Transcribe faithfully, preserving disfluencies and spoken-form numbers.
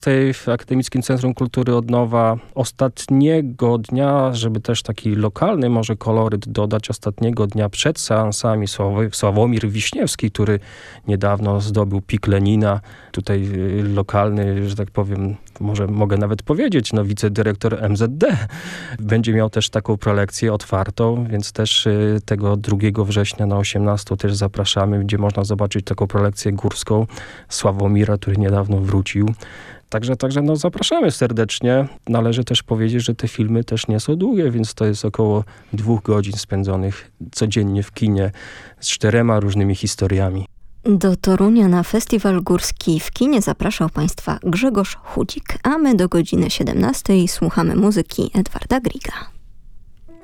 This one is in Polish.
Tutaj w Akademickim Centrum Kultury Odnowa ostatniego dnia, żeby też taki lokalny może koloryt dodać, ostatniego dnia przed seansami Sławo- Sławomir Wiśniewski, który niedawno zdobył Pik Lenina. Tutaj y, lokalny, że tak powiem, może mogę nawet powiedzieć, no wicedyrektor M Z D będzie miał też taką prelekcję otwartą, więc też y, tego drugiego września na osiemnastą też zapraszamy, gdzie można zobaczyć taką prelekcję górską Sławomira, który niedawno wrócił. Także, także no zapraszamy serdecznie. Należy też powiedzieć, że te filmy też nie są długie, więc to jest około dwóch godzin spędzonych codziennie w kinie z czterema różnymi historiami. Do Torunia na Festiwal Górski w kinie zapraszał Państwa Grzegorz Chudzik, a my do godziny siedemnastej słuchamy muzyki Edwarda Griga.